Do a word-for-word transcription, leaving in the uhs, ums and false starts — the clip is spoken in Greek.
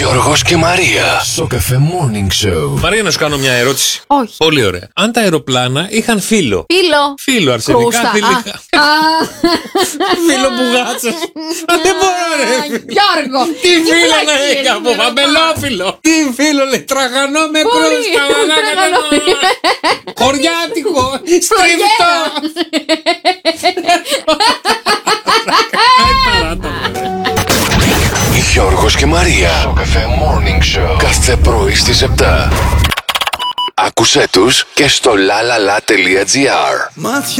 Γιώργος και Μαρία. Στο Cafe Morning Show. Μαρία, να σου κάνω μια ερώτηση. Όχι. Πολύ ωραία. Αν τα αεροπλάνα είχαν φύλλο. Φίλο. Φύλλο, αρσενικά, Κρούστα. θηλυκά. Φύλλο μπουγάτσας. Α, δεν μπορώ, ρε. Γιώργο. Τι φύλλο να έχει από παπελόφυλλο. Τι φύλλο λέει, τραγανό με κρούστα. Χωριάτικο, στριφτό. Γιώργος και Μαρία. Στο Cafe Morning Show. Κάθε πρωί στις επτά. Άκουσέ τους και στο lalala.gr.